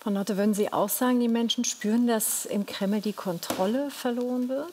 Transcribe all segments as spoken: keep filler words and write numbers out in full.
Frau Notte, würden Sie auch sagen, die Menschen spüren, dass im Kreml die Kontrolle verloren wird?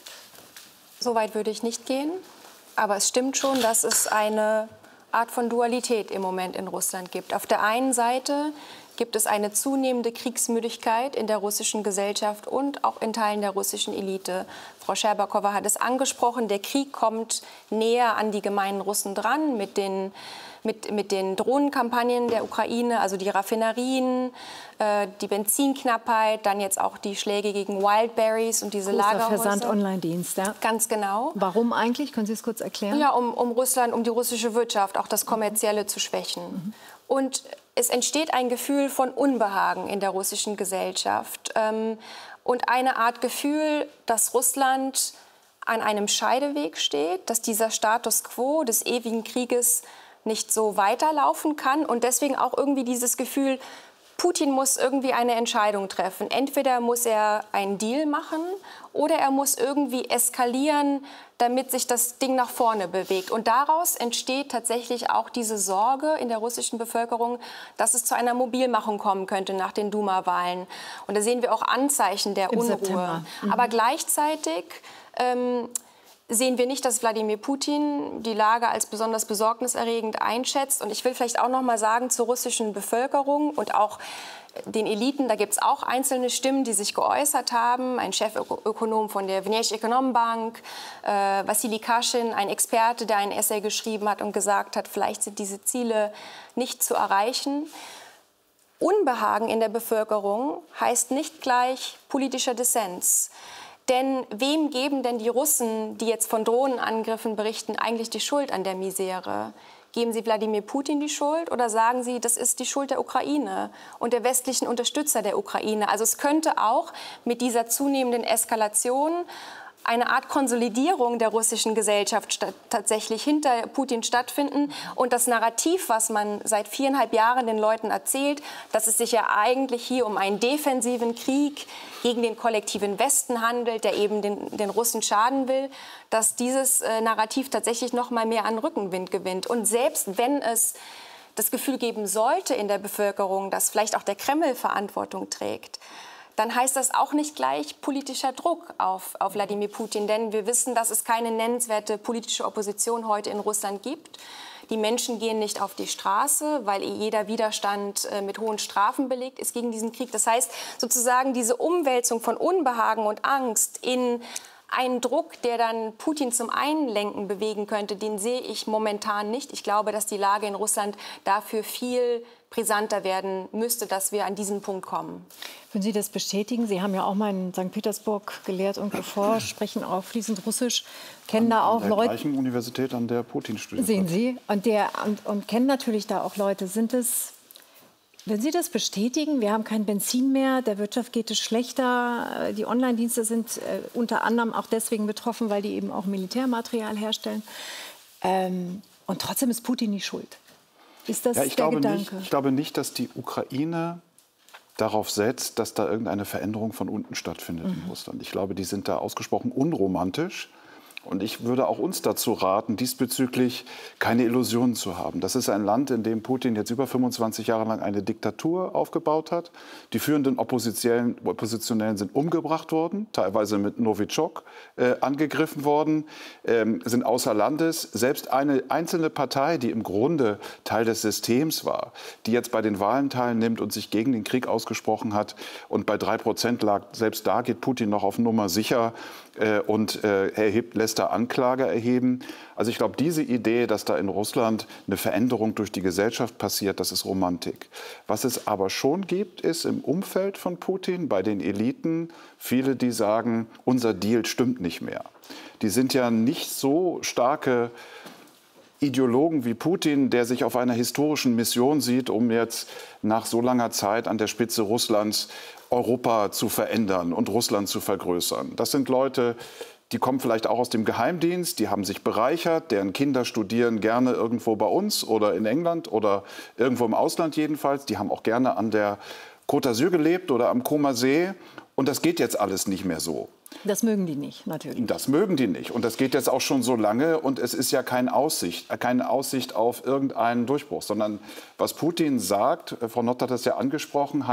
So weit würde ich nicht gehen. Aber es stimmt schon, dass es eine Art von Dualität im Moment in Russland gibt. Auf der einen Seite gibt es eine zunehmende Kriegsmüdigkeit in der russischen Gesellschaft und auch in Teilen der russischen Elite. Frau Scherbakowa hat es angesprochen, der Krieg kommt näher an die gemeinen Russen dran mit den, mit, mit den Drohnenkampagnen der Ukraine, also die Raffinerien, äh, die Benzinknappheit, dann jetzt auch die Schläge gegen Wildberries und diese Lagerhäuser. Versand-Online-Dienst, ja. Ganz genau. Warum eigentlich? Können Sie es kurz erklären? Ja, um, um Russland, um die russische Wirtschaft, auch das Kommerzielle mhm. zu schwächen. Mhm. Und es entsteht ein Gefühl von Unbehagen in der russischen Gesellschaft ähm, und eine Art Gefühl, dass Russland an einem Scheideweg steht, dass dieser Status quo des ewigen Krieges nicht so weiterlaufen kann und deswegen auch irgendwie dieses Gefühl, Putin muss irgendwie eine Entscheidung treffen. Entweder muss er einen Deal machen oder er muss irgendwie eskalieren, damit sich das Ding nach vorne bewegt. Und daraus entsteht tatsächlich auch diese Sorge in der russischen Bevölkerung, dass es zu einer Mobilmachung kommen könnte nach den Duma-Wahlen. Und da sehen wir auch Anzeichen der Im Unruhe. September. Mhm. Aber gleichzeitig ähm, sehen wir nicht, dass Wladimir Putin die Lage als besonders besorgniserregend einschätzt. Und ich will vielleicht auch noch mal sagen zur russischen Bevölkerung und auch den Eliten, da gibt es auch einzelne Stimmen, die sich geäußert haben. Ein Chefökonom von der Vnesheconombank, äh, Wassili Kashin, ein Experte, der ein Essay geschrieben hat und gesagt hat, vielleicht sind diese Ziele nicht zu erreichen. Unbehagen in der Bevölkerung heißt nicht gleich politischer Dissens. Denn wem geben denn die Russen, die jetzt von Drohnenangriffen berichten, eigentlich die Schuld an der Misere? Geben Sie Wladimir Putin die Schuld oder sagen Sie, das ist die Schuld der Ukraine und der westlichen Unterstützer der Ukraine? Also es könnte auch mit dieser zunehmenden Eskalation eine Art Konsolidierung der russischen Gesellschaft tatsächlich hinter Putin stattfinden. Und das Narrativ, was man seit viereinhalb Jahren den Leuten erzählt, dass es sich ja eigentlich hier um einen defensiven Krieg gegen den kollektiven Westen handelt, der eben den, den Russen schaden will, dass dieses äh, Narrativ tatsächlich noch mal mehr an Rückenwind gewinnt. Und selbst wenn es das Gefühl geben sollte in der Bevölkerung, dass vielleicht auch der Kreml Verantwortung trägt, dann heißt das auch nicht gleich politischer Druck auf, auf Wladimir Putin. Denn wir wissen, dass es keine nennenswerte politische Opposition heute in Russland gibt. Die Menschen gehen nicht auf die Straße, weil jeder Widerstand äh, mit hohen Strafen belegt ist gegen diesen Krieg. Das heißt, sozusagen diese Umwälzung von Unbehagen und Angst in einen Druck, der dann Putin zum Einlenken bewegen könnte, den sehe ich momentan nicht. Ich glaube, dass die Lage in Russland dafür viel brisanter werden müsste, dass wir an diesen Punkt kommen. Würden Sie das bestätigen? Sie haben ja auch mal in Sankt Petersburg gelehrt und geforscht, sprechen auch fließend Russisch, kennen an, da auch an der Leute. Gleichen Universität, an der Putin studiert Sehen hat. Sie und, der, und, und kennen natürlich da auch Leute. Sind es Würden Sie das bestätigen? Wir haben kein Benzin mehr, der Wirtschaft geht es schlechter. Die Online-Dienste sind äh, unter anderem auch deswegen betroffen, weil die eben auch Militärmaterial herstellen. Ähm, und trotzdem ist Putin nicht schuld. Ist das ja, ich der glaube Gedanke? Nicht, ich glaube nicht, dass die Ukraine darauf setzt, dass da irgendeine Veränderung von unten stattfindet mhm. in Russland. Ich glaube, die sind da ausgesprochen unromantisch. Und ich würde auch uns dazu raten, diesbezüglich keine Illusionen zu haben. Das ist ein Land, in dem Putin jetzt über fünfundzwanzig Jahre lang eine Diktatur aufgebaut hat. Die führenden Oppositionellen, Oppositionellen sind umgebracht worden, teilweise mit Novichok äh, angegriffen worden, ähm, sind außer Landes. Selbst eine einzelne Partei, die im Grunde Teil des Systems war, die jetzt bei den Wahlen teilnimmt und sich gegen den Krieg ausgesprochen hat und bei drei Prozent lag, selbst da geht Putin noch auf Nummer sicher äh, und äh, erhebt, lässt da Anklage erheben. Also ich glaube, diese Idee, dass da in Russland eine Veränderung durch die Gesellschaft passiert, das ist Romantik. Was es aber schon gibt, ist im Umfeld von Putin, bei den Eliten, viele, die sagen, unser Deal stimmt nicht mehr. Die sind ja nicht so starke Ideologen wie Putin, der sich auf einer historischen Mission sieht, um jetzt nach so langer Zeit an der Spitze Russlands Europa zu verändern und Russland zu vergrößern. Das sind Leute, die kommen vielleicht auch aus dem Geheimdienst, die haben sich bereichert, deren Kinder studieren gerne irgendwo bei uns oder in England oder irgendwo im Ausland jedenfalls. Die haben auch gerne an der Côte d'Azur gelebt oder am Comer See. Und das geht jetzt alles nicht mehr so. Das mögen die nicht, natürlich. Das mögen die nicht. Und das geht jetzt auch schon so lange. Und es ist ja keine Aussicht, keine Aussicht auf irgendeinen Durchbruch. Sondern was Putin sagt, Frau Nott hat das ja angesprochen,